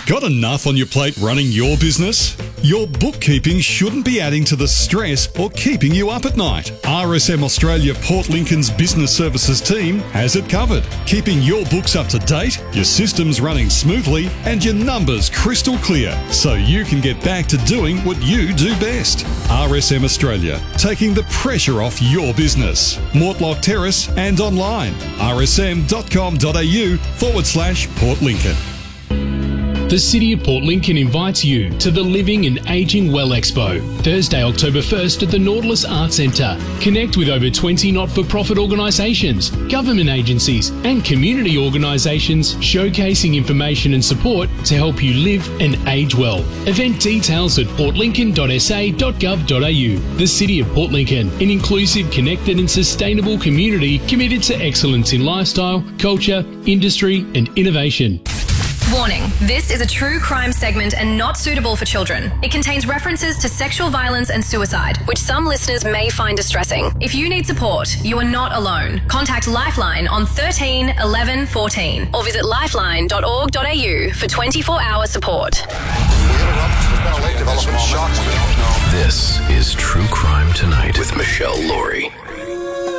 Got enough on your plate running your business? Your bookkeeping shouldn't be adding to the stress or keeping you up at night. RSM Australia Port Lincoln's Business Services team has it covered, keeping your books up to date, your systems running smoothly, and your numbers crystal clear so you can get back to doing what you do best. RSM Australia, taking the pressure off your business. Mortlock Terrace and online, rsm.com.au/Port Lincoln. The City of Port Lincoln invites you to the Living and Ageing Well Expo, Thursday, October 1st at the Nautilus Arts Centre. Connect with over 20 not-for-profit organisations, government agencies and community organisations showcasing information and support to help you live and age well. Event details at portlincoln.sa.gov.au. The City of Port Lincoln, an inclusive, connected and sustainable community committed to excellence in lifestyle, culture, industry and innovation. Warning, this is a true crime segment and not suitable for children. It contains references to sexual violence and suicide, which some listeners may find distressing. If you need support, you are not alone. Contact Lifeline on 13 11 14 or visit lifeline.org.au for 24-hour support. This is True Crime Tonight with Michelle Laurie.